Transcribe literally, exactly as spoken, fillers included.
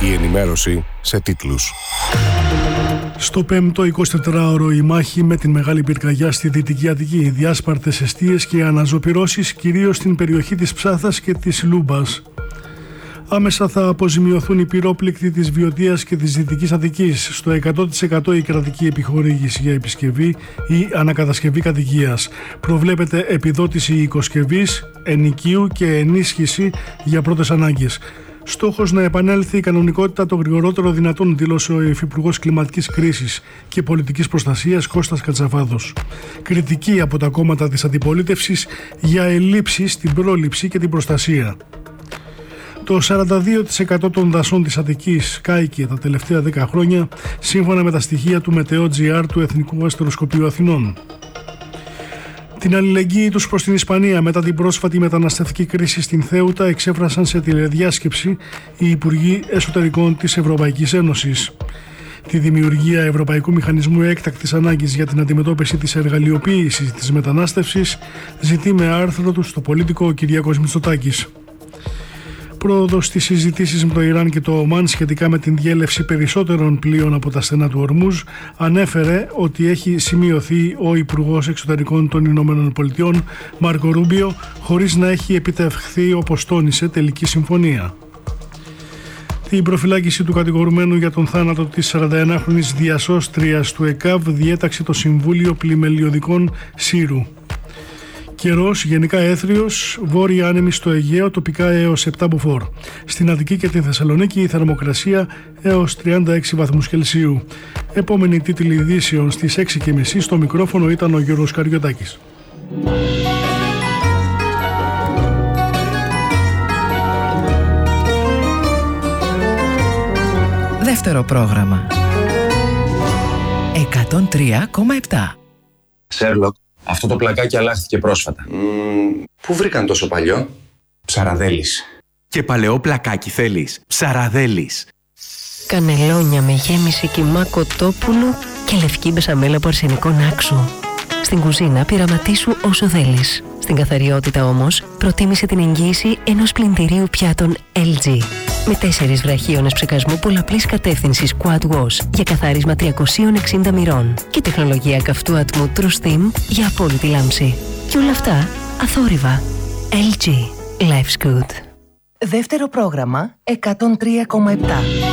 Η ενημέρωση σε τίτλους. Στο πέμπτο εικοσιτετράωρο η μάχη με την Μεγάλη Πυρκαγιά στη Δυτική Αττική, διάσπαρτες εστίες και αναζωπυρώσεις κυρίως στην περιοχή της Ψάθας και της Λούμπας. Άμεσα θα αποζημιωθούν οι πυρόπληκτοι της Βιωτίας και της Δυτικής Αττικής, στο εκατό τοις εκατό η κρατική επιχορήγηση για επισκευή ή ανακατασκευή κατοικίας. Προβλέπεται επιδότηση οικοσκευής, ενοικίου και ενίσχυση για πρώτες ανάγκες. Στόχος να επανέλθει η κανονικότητα το γρηγορότερο δυνατόν, δήλωσε ο Υφυπουργός Κλιματικής Κρίσης και Πολιτικής Προστασίας Κώστας Κατσαφάδος. Κριτική από τα κόμματα της αντιπολίτευσης για ελλείψεις στην πρόληψη και την προστασία. Το σαράντα δύο τοις εκατό των δασών της Αττικής κάηκε τα τελευταία δέκα χρόνια, σύμφωνα με τα στοιχεία του Μετεό.gr του Εθνικού Αστεροσκοπείου Αθηνών. Την αλληλεγγύη τους προς την Ισπανία μετά την πρόσφατη μεταναστευτική κρίση στην Θέουτα εξέφρασαν σε τηλεδιάσκεψη οι Υπουργοί Εσωτερικών της Ευρωπαϊκής Ένωσης. Τη δημιουργία Ευρωπαϊκού Μηχανισμού Έκτακτης Ανάγκης για την αντιμετώπιση της εργαλειοποίησης της μετανάστευσης ζητεί με άρθρο του στο Πολίτικο ο Κυριάκος Μητσοτάκης. Πρόοδος στις συζητήσεις με το Ιράν και το Ομάν σχετικά με την διέλευση περισσότερων πλοίων από τα στενά του Ορμούζ ανέφερε ότι έχει σημειωθεί ο Υπουργός Εξωτερικών των Ηνωμένων Πολιτειών Μάρκο Ρούμπιο χωρίς να έχει επιτευχθεί, όπως τόνισε, τελική συμφωνία. Την προφυλάκηση του κατηγορουμένου για τον θάνατο της σαρανταενάχρονης διασώστριας του ΕΚΑΒ διέταξε το Συμβούλιο Πλημελιωδικών Σύρου. Καιρός γενικά έθριος, βόρεια άνεμη στο Αιγαίο, τοπικά έως επτά μποφόρ. Στην Αττική και τη Θεσσαλονίκη η θερμοκρασία έως τριάντα έξι βαθμούς Κελσίου. Επόμενη τίτλη ειδήσεων στις έξι και μισή, στο μικρόφωνο ήταν ο Γιώργος Καριωτάκης. Δεύτερο πρόγραμμα. εκατόν τρία κόμμα επτά. Σέρλοκ, αυτό το πλακάκι αλλάχθηκε πρόσφατα. Mm, πού βρήκαν τόσο παλιό? Ψαραδέλης. Και παλαιό πλακάκι θέλεις? Ψαραδέλης. Κανελόνια με γέμιση κιμά κοτόπουλου και λευκή μπεσαμέλα από αρσενικό νάξου. Στην κουζίνα πειραματίσου όσο θέλεις. Στην καθαριότητα όμως προτίμησε την εγγύηση ενός πλυντηρίου πιάτων ελ τζι. Με τέσσερις βραχίονες ψεκασμού πολλαπλής κατεύθυνσης Quad Wash για καθάρισμα τριακόσια εξήντα μοιρών και τεχνολογία καυτού ατμού True Steam για απόλυτη λάμψη. Και όλα αυτά αθόρυβα. ελ τζι. Life's good. Δεύτερο πρόγραμμα εκατόν τρία κόμμα επτά.